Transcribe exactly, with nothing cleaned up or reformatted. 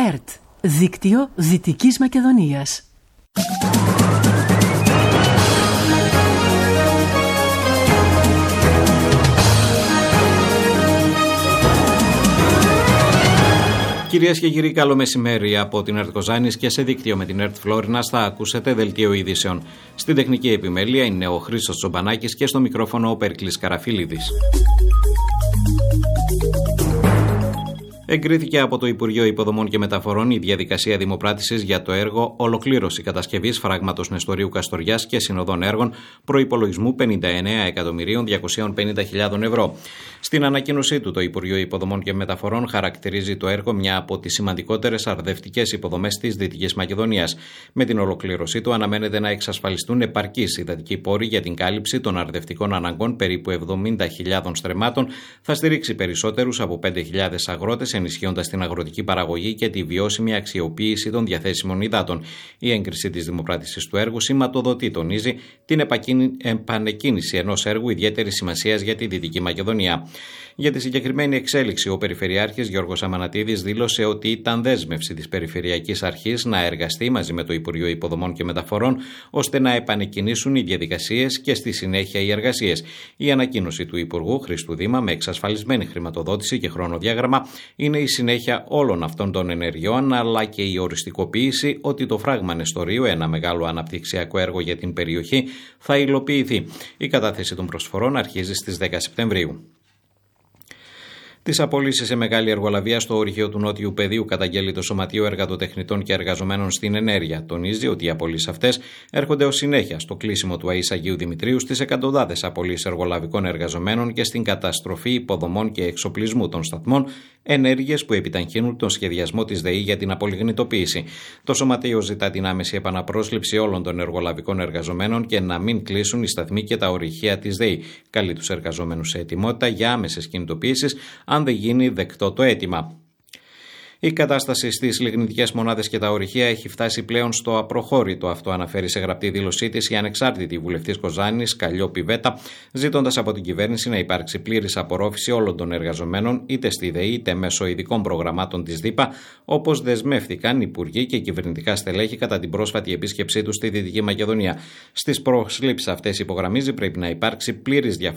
ΕΡΤ, Δίκτυο Δυτικής Μακεδονίας. Κυρίες και κύριοι, καλό μεσημέρι από την ΕΡΤ Κοζάνης και σε δίκτυο με την ΕΡΤ Φλόρινας θα ακούσετε δελτίο ειδήσεων. Στην τεχνική επιμέλεια είναι ο Χρήστος Τσομπανάκης και στο μικρόφωνο ο Περικλής Καραφίλιδης. Εγκρίθηκε από το Υπουργείο Υποδομών και Μεταφορών η διαδικασία δημοπράτησης για το έργο Ολοκλήρωση κατασκευής φράγματος Νεστορίου Καστοριάς και συνοδών έργων προϋπολογισμού πενήντα εννέα εκατομμυρίων διακόσιες πενήντα χιλιάδες ευρώ. Στην ανακοίνωσή του, το Υπουργείο Υποδομών και Μεταφορών χαρακτηρίζει το έργο μια από τις σημαντικότερες αρδευτικές υποδομές της Δυτικής Μακεδονίας. Με την ολοκλήρωσή του, αναμένεται να εξασφαλιστούν επαρκείς υδατικοί πόροι για την κάλυψη των αρδευτικών αναγκών περίπου εβδομήντα χιλιάδων στρεμμάτων, θα στηρίξει περισσότερους από πέντε χιλιάδες αγρότες, ενισχύοντας την αγροτική παραγωγή και τη βιώσιμη αξιοποίηση των διαθέσιμων υδάτων. Η έγκριση της δημοπράτησης του έργου σηματοδοτεί, τονίζει, την επανεκκίνηση ενός έργου ιδιαίτερης σημασίας για τη Δυτική Μακεδονία. Για τη συγκεκριμένη εξέλιξη, ο Περιφερειάρχης Γιώργος Αμανατίδης δήλωσε ότι ήταν δέσμευση της Περιφερειακής Αρχής να εργαστεί μαζί με το Υπουργείο Υποδομών και Μεταφορών ώστε να επανεκκινήσουν οι διαδικασίες και στη συνέχεια οι εργασίες. Η ανακοίνωση του Υπουργού Χρήστου Δήμα, με εξασφαλισμένη χρηματοδότηση και χρονοδιάγραμμα, είναι η συνέχεια όλων αυτών των ενεργειών, αλλά και η οριστικοποίηση ότι το φράγμα Νεστορίου, ένα μεγάλο αναπτυξιακό έργο για την περιοχή, θα υλοποιηθεί. Η κατάθεση των προσφορών αρχίζει στις δέκα Σεπτεμβρίου. Τις απολύσεις σε μεγάλη εργολαβία στο ορυχείο του Νότιου Πεδίου καταγγέλει το Σωματείο Εργατοτεχνητών και Εργαζομένων στην Ενέργεια. Τονίζει ότι οι απολύσεις αυτές έρχονται ως συνέχεια στο κλείσιμο του ΑΕΣ Αγίου Δημητρίου, στις εκατοντάδες απολύσεις εργολαβικών εργαζομένων και στην καταστροφή υποδομών και εξοπλισμού των σταθμών, ενέργειες που επιταχύνουν τον σχεδιασμό της ΔΕΗ για την απολιγνητοποίηση. Το Σωματείο ζητά την άμεση επαναπρόσληψη όλων των εργολαβικών εργαζομένων και να μην κλείσουν οι σταθμοί και τα ορυχεία της ΔΕΗ. Καλεί τους εργαζόμενους σε ετοιμότητα για άμεσες κινητοποιήσεις, αν δεν γίνει δεκτό το αίτημα. Η κατάσταση στις λιγνητικές μονάδες και τα ορυχεία έχει φτάσει πλέον στο απροχώρητο. Αυτό αναφέρει σε γραπτή δήλωσή της η ανεξάρτητη βουλευτής Κοζάνης, Καλλιόπη Βέτα, ζητώντας από την κυβέρνηση να υπάρξει πλήρης απορρόφηση όλων των εργαζομένων, είτε στη ΔΕΗ είτε μέσω ειδικών προγραμμάτων της ΔΥΠΑ, όπως δεσμεύτηκαν υπουργοί και κυβερνητικά στελέχη κατά την πρόσφατη επίσκεψή τους στη Δυτική Μακεδονία. Στις προσλήψεις αυτές, υπογραμμίζει, πρέπει να υπάρξει πλήρης διαφάνεια